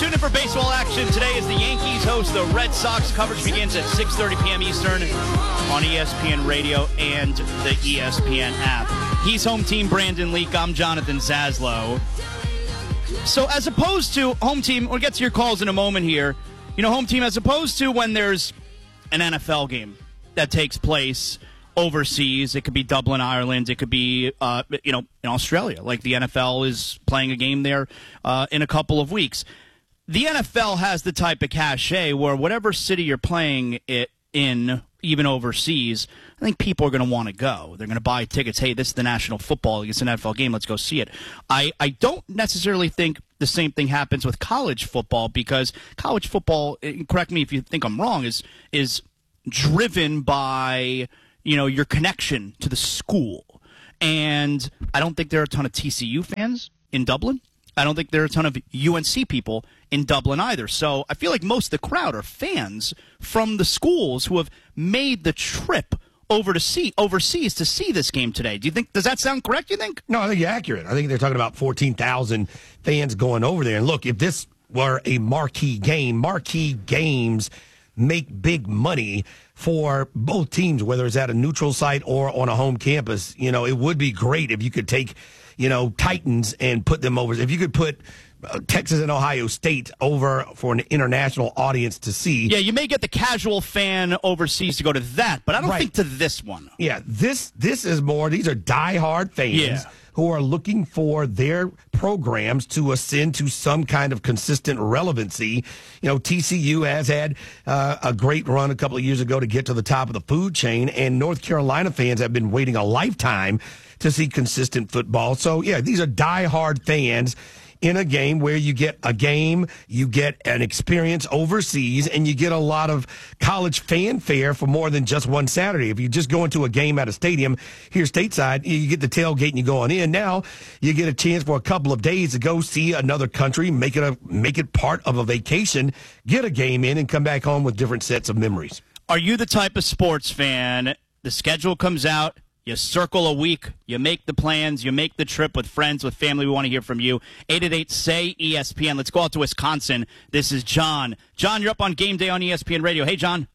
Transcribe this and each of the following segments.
Tune in for baseball action. Today is the Yankees host the Red Sox. Coverage begins at 6:30 p.m. Eastern on ESPN Radio and the ESPN app. He's home team Brandon Leak. I'm Jonathan Zaslow. So as opposed to home team, we'll get to your calls in a moment here. You know, home team, as opposed to when there's an NFL game that takes place overseas, it could be Dublin, Ireland, it could be, in Australia, like the NFL is playing a game there in a couple of weeks. The NFL has the type of cachet where whatever city you're playing it in, even overseas, I think people are going to want to go. They're going to buy tickets. Hey, this is the National Football League. It's an NFL game. Let's go see it. I don't necessarily think the same thing happens with college football, because college football, correct me if you think I'm wrong, is driven by, your connection to the school. And I don't think there are a ton of TCU fans in Dublin. I don't think there are a ton of UNC people in Dublin either. So I feel like most of the crowd are fans from the schools who have made the trip overseas to see this game today. Does that sound correct, you think? No, I think you're accurate. I think they're talking about 14,000 fans going over there. And look, if this were a marquee game, marquee games make big money for both teams, whether it's at a neutral site or on a home campus. It would be great if you could take, Titans and put them over. If you could put Texas and Ohio State over for an international audience to see. Yeah, you may get the casual fan overseas to go to that, but I don't think to this one. Yeah, this is more, these are diehard fans who are looking for their programs to ascend to some kind of consistent relevancy. TCU has had a great run a couple of years ago to get to the top of the food chain, and North Carolina fans have been waiting a lifetime to see consistent football. So, yeah, these are diehard fans in a game where you get a game, you get an experience overseas, and you get a lot of college fanfare for more than just one Saturday. If you just go into a game at a stadium here stateside, you get the tailgate and you go on in. Now you get a chance for a couple of days to go see another country, make it part of a vacation, get a game in, and come back home with different sets of memories. Are you the type of sports fan, the schedule comes out, you circle a week, you make the plans, you make the trip with friends, with family? We want to hear from you. 888-SAY-ESPN. Let's go out to Wisconsin. This is John. John, you're up on Game Day on ESPN Radio. Hey, John.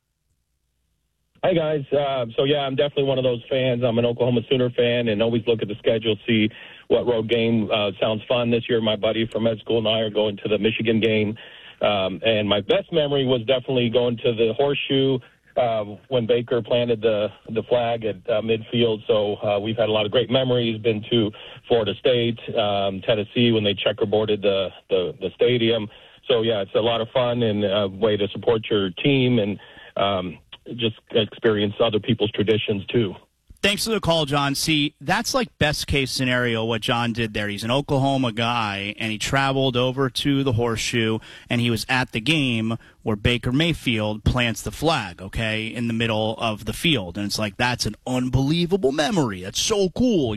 Hi, guys. I'm definitely one of those fans. I'm an Oklahoma Sooner fan and always look at the schedule, see what road game sounds fun. This year, my buddy from med school and I are going to the Michigan game. And my best memory was definitely going to the Horseshoe when Baker planted the flag at midfield. So we've had a lot of great memories. Been to Florida State, Tennessee when they checkerboarded the stadium. So, yeah, it's a lot of fun and a way to support your team and just experience other people's traditions, too. Thanks for the call, John. See, that's like best case scenario what John did there. He's an Oklahoma guy, and he traveled over to the Horseshoe, and he was at the game where Baker Mayfield plants the flag, okay, in the middle of the field. And it's like, that's an unbelievable memory. That's so cool,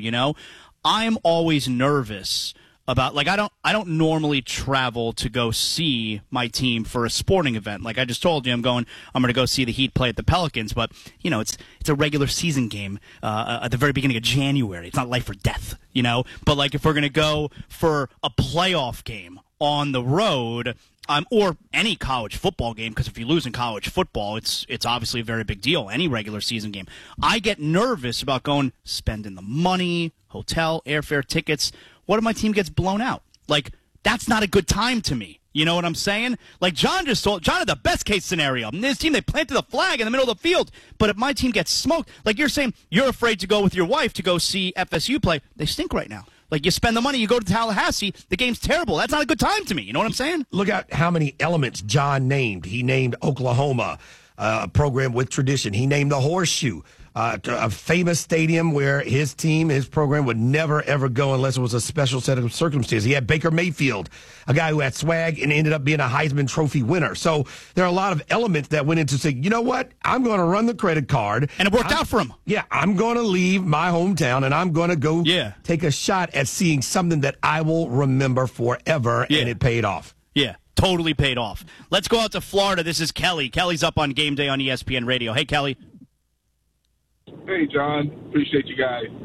I'm always nervous about, like, I don't normally travel to go see my team for a sporting event. Like I just told you, I'm going to go see the Heat play at the Pelicans, but it's a regular season game at the very beginning of January. It's not life or death, But like if we're going to go for a playoff game on the road, or any college football game, because if you lose in college football, it's obviously a very big deal. Any regular season game, I get nervous about spending the money, hotel, airfare, tickets. What if my team gets blown out? Like, that's not a good time to me. You know what I'm saying? Like John just told, John had the best case scenario. In his team, they planted the flag in the middle of the field. But if my team gets smoked, like you're saying, you're afraid to go with your wife to go see FSU play. They stink right now. Like, you spend the money, you go to Tallahassee, the game's terrible. That's not a good time to me. You know what I'm saying? Look at how many elements John named. He named Oklahoma, a program with tradition. He named the Horseshoe, a famous stadium where his program would never, ever go unless it was a special set of circumstances. He had Baker Mayfield, a guy who had swag and ended up being a Heisman Trophy winner. So there are a lot of elements that went into saying, you know what, I'm going to run the credit card. And it worked out for him. Yeah, I'm going to leave my hometown, and I'm going to go take a shot at seeing something that I will remember forever, and it paid off. Yeah. Totally paid off. Let's go out to Florida. This is Kelly. Kelly's up on Game Day on ESPN Radio. Hey, Kelly. Hey, John. Appreciate you guys.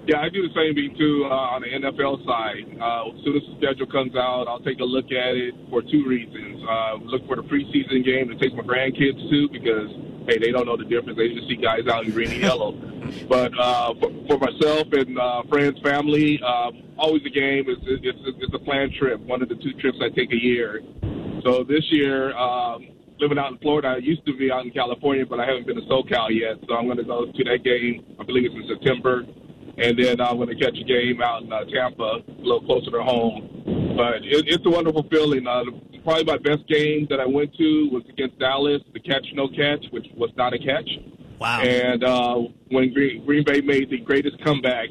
Yeah, I do the same thing, too, on the NFL side. As soon as the schedule comes out, I'll take a look at it for two reasons. Look for the preseason game to take my grandkids to because, hey, they don't know the difference. They just see guys out in green and yellow. But for myself and friends, family, always a game. It's a planned trip, one of the two trips I take a year. So this year, living out in Florida, I used to be out in California, but I haven't been to SoCal yet. So I'm going to go to that game. I believe it's in September. And then I'm going to catch a game out in Tampa, a little closer to home. But it's a wonderful feeling. Probably my best game that I went to was against Dallas, the catch, no catch, which was not a catch. Wow. And when Green Bay made the greatest comeback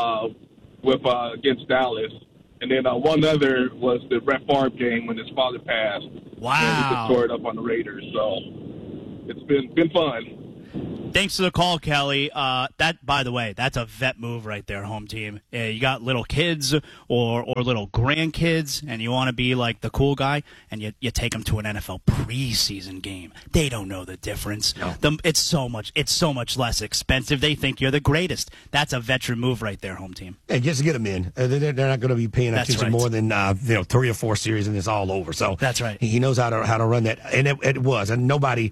against Dallas. And then one other was the Brett Favre game when his father passed. Wow. And he just tore it up on the Raiders. So it's been fun. Thanks for the call, Kelly. That, by the way, that's a vet move right there, home team. You got little kids or little grandkids, and you want to be like the cool guy, and you take them to an NFL preseason game. They don't know the difference. No. It's so much less expensive. They think you're the greatest. That's a veteran move right there, home team. Hey, just to get them in. They're not going to be paying attention more than 3 or 4 series, and it's all over. So that's right. He knows how to run that, and it was. And nobody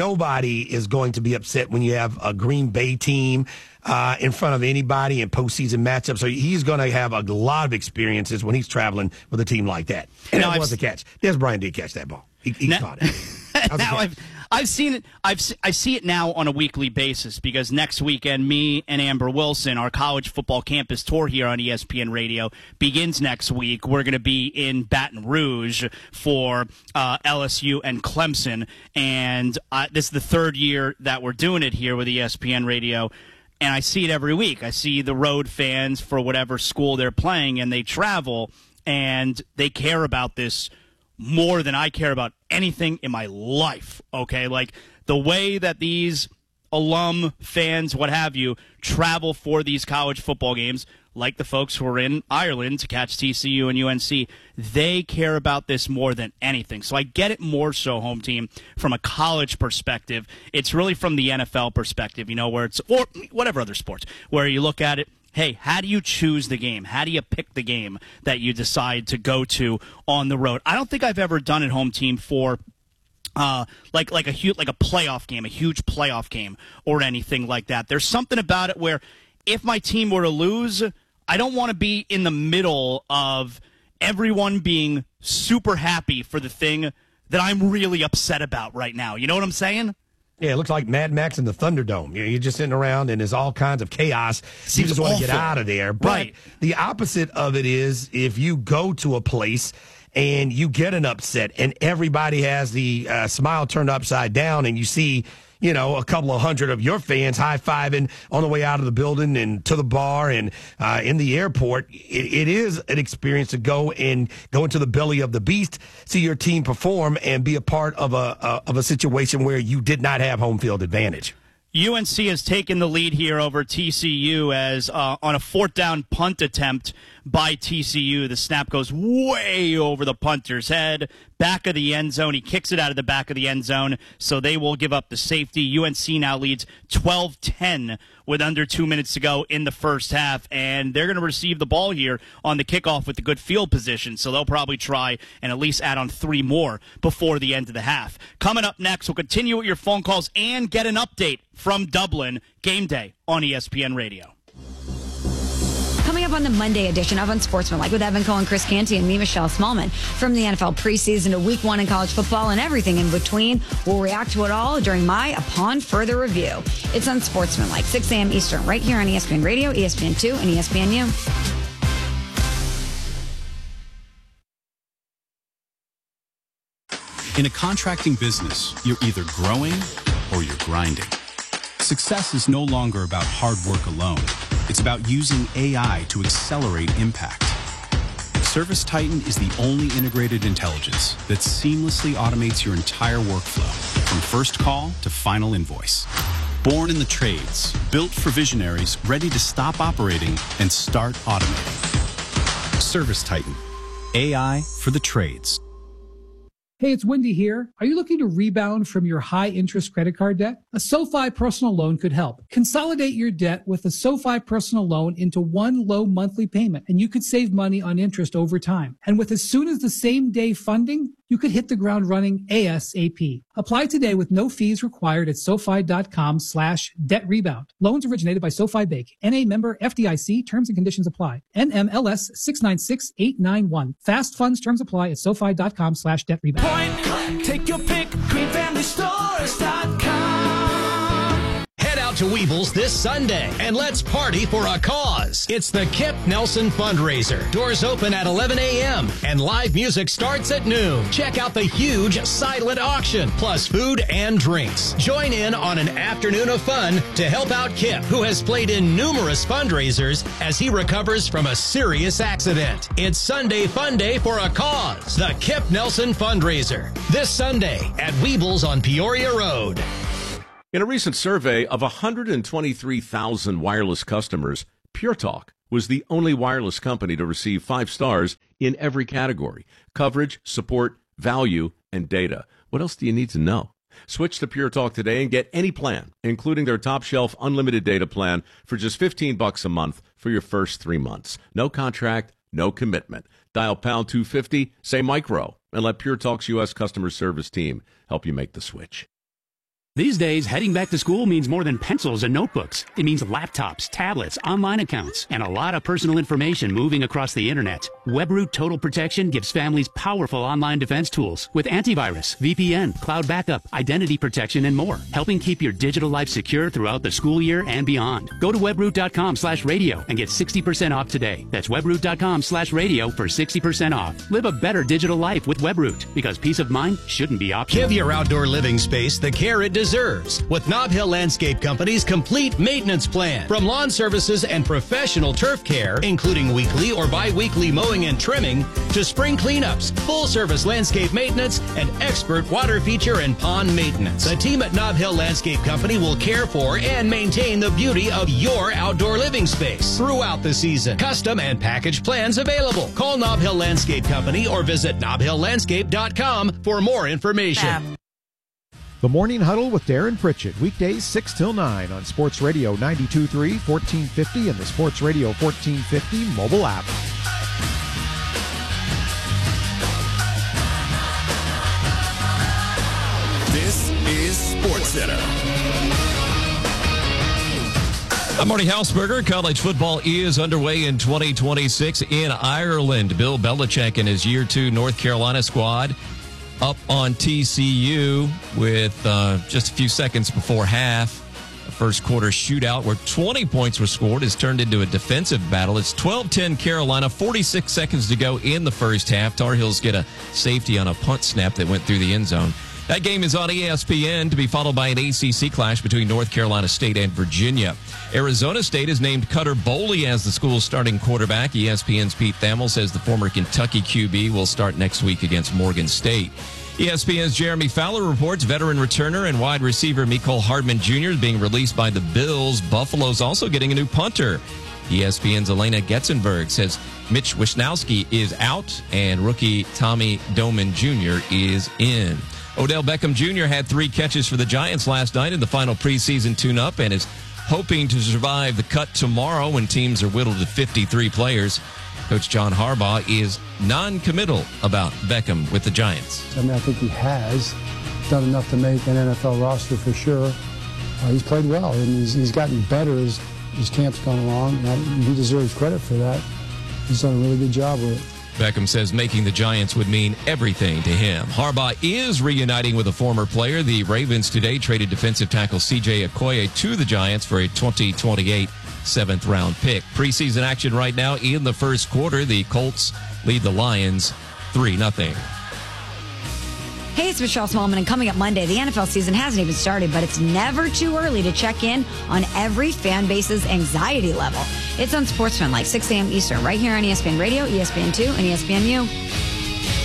is going to be upset when you have a Green Bay team in front of anybody in postseason matchups. So he's going to have a lot of experiences when he's traveling with a team like that. And that was a catch. Des Bryant did catch that ball. He caught it. Now I've seen it. I see it now on a weekly basis because next weekend, me and Amber Wilson, our college football campus tour here on ESPN Radio begins next week. We're going to be in Baton Rouge for LSU and Clemson, and this is the third year that we're doing it here with ESPN Radio. And I see it every week. I see the road fans for whatever school they're playing, and they travel, and they care about this more than I care about anything in my life, okay? Like, the way that these alum fans, what have you, travel for these college football games, like the folks who are in Ireland to catch TCU and UNC, they care about this more than anything. So I get it more so, home team, from a college perspective. It's really from the NFL perspective, where it's, or whatever other sports, where you look at it, hey, how do you choose the game? How do you pick the game that you decide to go to on the road? I don't think I've ever done it, home team, for like a playoff game, a huge playoff game or anything like that. There's something about it where if my team were to lose, I don't want to be in the middle of everyone being super happy for the thing that I'm really upset about right now. You know what I'm saying? Yeah, it looks like Mad Max in the Thunderdome. You're just sitting around, and there's all kinds of chaos. You just want to get out of there. But the opposite of it is if you go to a place and you get an upset, and everybody has the smile turned upside down, and you see, a couple of hundred of your fans high-fiving on the way out of the building and to the bar and in the airport. It is an experience to go into the belly of the beast, see your team perform, and be a part of a situation where you did not have home field advantage. UNC has taken the lead here over TCU as on a 4th down punt attempt by TCU. The snap goes way over the punter's head, back of the end zone. He kicks it out of the back of the end zone, so they will give up the safety. UNC now leads 12-10 with under 2 minutes to go in the first half, and they're going to receive the ball here on the kickoff with a good field position, so they'll probably try and at least add on 3 more before the end of the half. Coming up next, we'll continue with your phone calls and get an update from Dublin. Game day on ESPN Radio. Coming up on the Monday edition of Unsportsmanlike with Evan Cohen, Chris Canty, and me, Michelle Smallman. From the NFL preseason to week 1 in college football and everything in between, we'll react to it all during my Upon Further Review. It's Unsportsmanlike, 6 a.m. Eastern, right here on ESPN Radio, ESPN2, and ESPNU. In a contracting business, you're either growing or you're grinding. Success is no longer about hard work alone. It's about using AI to accelerate impact. ServiceTitan is the only integrated intelligence that seamlessly automates your entire workflow, from first call to final invoice. Born in the trades, built for visionaries ready to stop operating and start automating. ServiceTitan, AI for the trades. Hey, it's Wendy here. Are you looking to rebound from your high-interest credit card debt? A SoFi personal loan could help. Consolidate your debt with a SoFi personal loan into one low monthly payment, and you could save money on interest over time. And with as soon as the same day funding, you could hit the ground running ASAP. Apply today with no fees required at SoFi.com/debt rebound. Loans originated by SoFi Bank. NA member FDIC. Terms and conditions apply. NMLS 696891. Fast funds terms apply at SoFi.com/debt rebound. Take your pick, greenfamilystores.com. Head out to Weebles this Sunday and let's party for a cause. It's the Kip Nelson Fundraiser. Doors open at 11 a.m. and live music starts at noon. Check out the huge silent auction, plus food and drinks. Join in on an afternoon of fun to help out Kip, who has played in numerous fundraisers as he recovers from a serious accident. It's Sunday Fun Day for a cause. The Kip Nelson Fundraiser. This Sunday at Weebles on Peoria Road. In a recent survey of 123,000 wireless customers, Pure Talk was the only wireless company to receive 5 stars in every category: coverage, support, value, and data. What else do you need to know? Switch to Pure Talk today and get any plan, including their top shelf unlimited data plan, for just $15 a month for your first 3 months. No contract, no commitment. Dial pound 250, say micro, and let Pure Talk's U.S. customer service team help you make the switch. These days, heading back to school means more than pencils and notebooks. It means laptops, tablets, online accounts, and a lot of personal information moving across the internet. WebRoot Total Protection gives families powerful online defense tools with antivirus, VPN, cloud backup, identity protection, and more, helping keep your digital life secure throughout the school year and beyond. Go to webroot.com/radio and get 60% off today. That's webroot.com/radio for 60% off. Live a better digital life with WebRoot, because peace of mind shouldn't be optional. Give your outdoor living space the care it deserves with Nob Hill Landscape Company's complete maintenance plan. From lawn services and professional turf care, including weekly or bi-weekly mowing and trimming, to spring cleanups, full-service landscape maintenance, and expert water feature and pond maintenance. The team at Nob Hill Landscape Company will care for and maintain the beauty of your outdoor living space throughout the season. Custom and package plans available. Call Nob Hill Landscape Company or visit nobhilllandscape.com for more information. The Morning Huddle with Darren Pritchett, weekdays 6 till 9 on Sports Radio 92.3, 1450, and the Sports Radio 1450 mobile app. This is SportsCenter. I'm Marty Hausberger. College football is underway in 2026 in Ireland. Bill Belichick and his Year 2 North Carolina squad up on TCU with just a few seconds before half. A first quarter shootout where 20 points were scored has turned into a defensive battle. It's 12-10 Carolina, 46 seconds to go in the first half. Tar Heels get a safety on a punt snap that went through the end zone. That game is on ESPN, to be followed by an ACC clash between North Carolina State and Virginia. Arizona State has named Cutter Boley as the school's starting quarterback. ESPN's Pete Thamel says the former Kentucky QB will start next week against Morgan State. ESPN's Jeremy Fowler reports veteran returner and wide receiver Mecole Hardman Jr. is being released by the Bills. Buffalo's also getting a new punter. ESPN's Elena Getzenberg says Mitch Wisnowski is out and rookie Tommy Doman Jr. is in. Odell Beckham Jr. had 3 catches for the Giants last night in the final preseason tune-up and is hoping to survive the cut tomorrow when teams are whittled to 53 players. Coach John Harbaugh is non-committal about Beckham with the Giants. I mean, I think he has done enough to make an NFL roster for sure. He's played well, and he's gotten better as camp's gone along. And he deserves credit for that. He's done a really good job with it. Beckham says making the Giants would mean everything to him. Harbaugh is reuniting with a former player. The Ravens today traded defensive tackle C.J. Okoye to the Giants for a 2028 7th-round pick. Preseason action right now in the first quarter. The Colts lead the Lions 3-0. Hey, it's Michelle Smallman, and coming up Monday, the NFL season hasn't even started, but it's never too early to check in on every fan base's anxiety level. It's on SportsFan, like 6 a.m. Eastern, right here on ESPN Radio, ESPN2, and ESPNU.